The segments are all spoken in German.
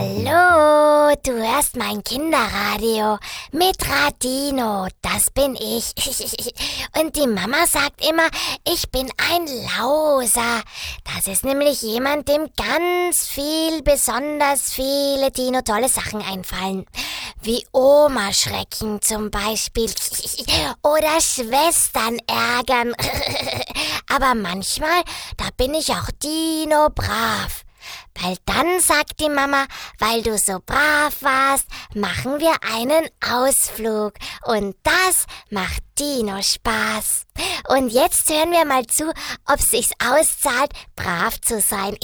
Hallo, du hörst mein Kinderradio mit Radino, das bin ich. Und die Mama sagt immer, ich bin ein Lauser. Das ist nämlich jemand, dem besonders viele tolle Sachen einfallen. Wie Oma-Schrecken zum Beispiel. Oder Schwestern ärgern. Aber manchmal, da bin ich auch Dino brav. Weil dann sagt die Mama, weil du so brav warst, machen wir einen Ausflug. Und das macht Dino Spaß. Und jetzt hören wir mal zu, ob es sich auszahlt, brav zu sein.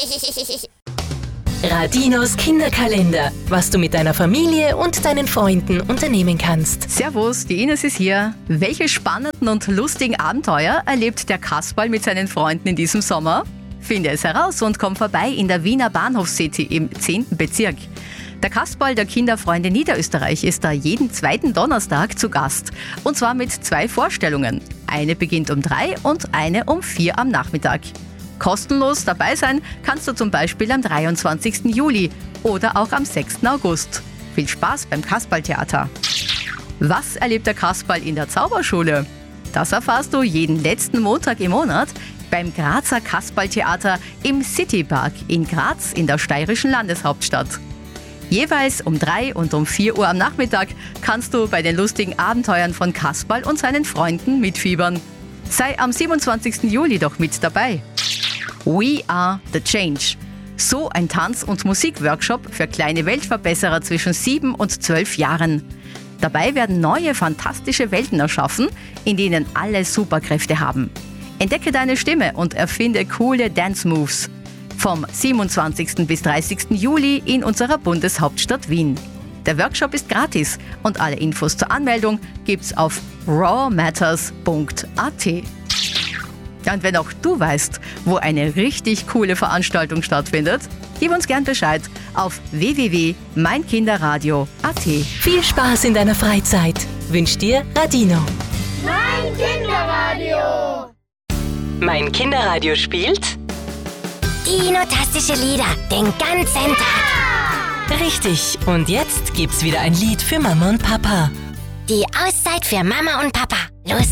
Radinos Kinderkalender, was du mit deiner Familie und deinen Freunden unternehmen kannst. Servus, die Ines ist hier. Welche spannenden und lustigen Abenteuer erlebt der Kasperl mit seinen Freunden in diesem Sommer? Finde es heraus und komm vorbei in der Wiener Bahnhofscity im 10. Bezirk. Der Kasperl der Kinderfreunde Niederösterreich ist da jeden zweiten Donnerstag zu Gast. Und zwar mit 2 Vorstellungen. Eine beginnt um 3 und eine um 4 am Nachmittag. Kostenlos dabei sein kannst du zum Beispiel am 23. Juli oder auch am 6. August. Viel Spaß beim Kasperltheater. Was erlebt der Kasperl in der Zauberschule? Das erfährst du jeden letzten Montag im Monat beim Grazer Kasperltheater im Citypark in Graz in der steirischen Landeshauptstadt. Jeweils um 3 und um 4 Uhr am Nachmittag kannst du bei den lustigen Abenteuern von Kasperl und seinen Freunden mitfiebern. Sei am 27. Juli doch mit dabei. We are the Change. So ein Tanz- und Musikworkshop für kleine Weltverbesserer zwischen 7 und 12 Jahren. Dabei werden neue, fantastische Welten erschaffen, in denen alle Superkräfte haben. Entdecke deine Stimme und erfinde coole Dance-Moves. Vom 27. bis 30. Juli in unserer Bundeshauptstadt Wien. Der Workshop ist gratis und alle Infos zur Anmeldung gibt's auf rawmatters.at. Ja, und wenn auch du weißt, wo eine richtig coole Veranstaltung stattfindet, gib uns gern Bescheid auf www.meinkinderradio.at. Viel Spaß in deiner Freizeit wünscht dir Radino. Mein Kinderradio! Mein Kinderradio spielt Dino-tastische Lieder den ganzen Tag. richtig. Und jetzt gibt's wieder ein Lied für Mama und Papa. Die Auszeit für Mama und Papa. Los